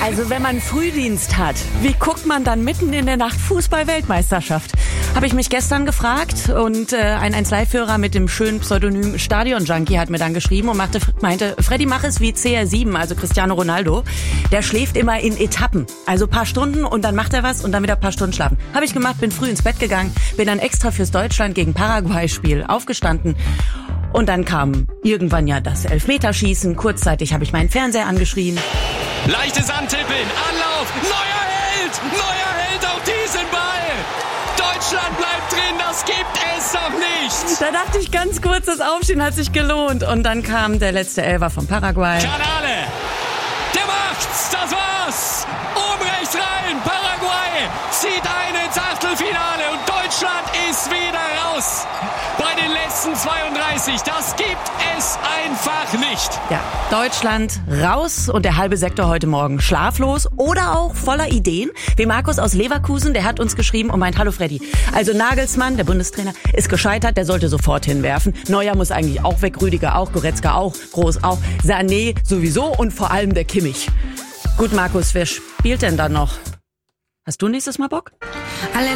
Also wenn man Frühdienst hat, wie guckt man dann mitten in der Nacht Fußball-Weltmeisterschaft? Habe ich mich gestern gefragt und ein 1Live-Hörer mit dem schönen Pseudonym Stadion-Junkie hat mir dann geschrieben und meinte, Freddy, mach es wie CR7, also Cristiano Ronaldo. Der schläft immer in Etappen, also paar Stunden und dann macht er was und dann wieder ein paar Stunden schlafen. Habe ich gemacht, bin früh ins Bett gegangen, bin dann extra fürs Deutschland gegen Paraguay-Spiel aufgestanden. Und dann kam irgendwann ja das Elfmeterschießen. Kurzzeitig habe ich meinen Fernseher angeschrien. Leichtes Antippeln, Anlauf, neuer Held auf diesen Ball. Deutschland bleibt drin, das gibt es doch nicht. Da dachte ich ganz kurz, das Aufstehen hat sich gelohnt. Und dann kam der letzte Elfer von Paraguay. Canale, der macht's, das war's. Oben rechts rein, Paraguay zieht ein ins Achtelfinale und Deutschland ist wieder raus. Bei den letzten 32, das gibt es einfach nicht. Ja, Deutschland raus und der halbe Sektor heute Morgen schlaflos oder auch voller Ideen. Wie Markus aus Leverkusen, der hat uns geschrieben und meint, hallo Freddy, also Nagelsmann, der Bundestrainer, ist gescheitert, der sollte sofort hinwerfen. Neuer muss eigentlich auch weg, Rüdiger auch, Goretzka auch, Groß auch, Sané sowieso und vor allem der Kimmich. Gut, Markus, wer spielt denn da noch? Hast du nächstes Mal Bock?